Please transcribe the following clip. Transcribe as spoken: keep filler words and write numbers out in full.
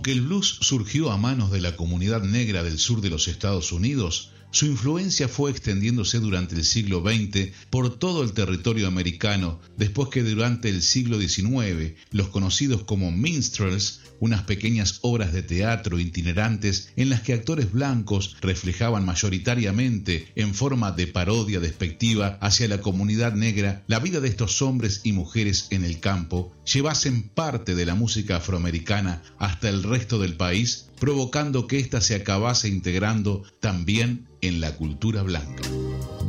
Aunque el blues surgió a manos de la comunidad negra del sur de los Estados Unidos, su influencia fue extendiéndose durante el siglo veinte por todo el territorio americano, después que durante el siglo diecinueve los conocidos como minstrels, unas pequeñas obras de teatro itinerantes en las que actores blancos reflejaban mayoritariamente, en forma de parodia despectiva hacia la comunidad negra, la vida de estos hombres y mujeres en el campo, llevasen parte de la música afroamericana hasta el resto del país, provocando que ésta se acabase integrando también en la cultura blanca.